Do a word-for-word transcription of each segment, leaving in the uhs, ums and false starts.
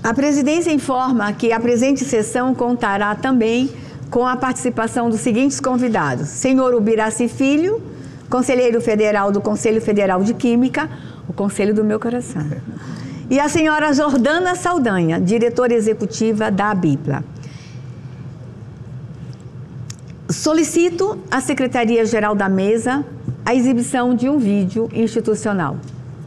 A presidência informa que a presente sessão contará também com a participação dos seguintes convidados: senhor Ubiraci Filho, conselheiro federal do Conselho Federal de Química, o conselho do meu coração, e a senhora Jordana Saldanha, diretora executiva da ABIPLA. Solicito à Secretaria-Geral da Mesa a exibição de um vídeo institucional.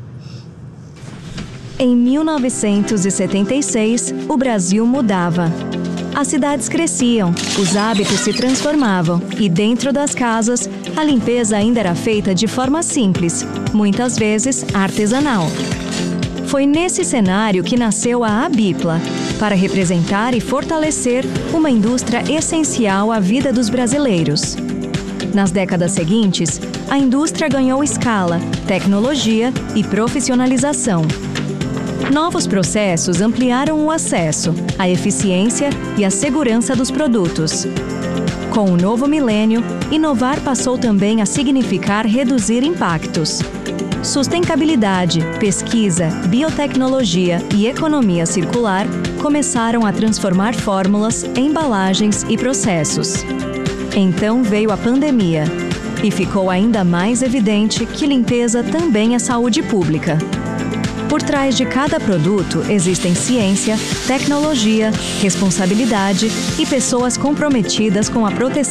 Em mil novecentos e setenta e seis, o Brasil mudava. As cidades cresciam, os hábitos se transformavam e dentro das casas, a limpeza ainda era feita de forma simples, muitas vezes artesanal. Foi nesse cenário que nasceu a ABIPLA, para representar e fortalecer uma indústria essencial à vida dos brasileiros. Nas décadas seguintes, a indústria ganhou escala, tecnologia e profissionalização. Novos processos ampliaram o acesso, a eficiência e a segurança dos produtos. Com o novo milênio, inovar passou também a significar reduzir impactos. Sustentabilidade, pesquisa, biotecnologia e economia circular começaram a transformar fórmulas, embalagens e processos. Então veio a pandemia e ficou ainda mais evidente que limpeza também é saúde pública. Por trás de cada produto existem ciência, tecnologia, responsabilidade e pessoas comprometidas com a proteção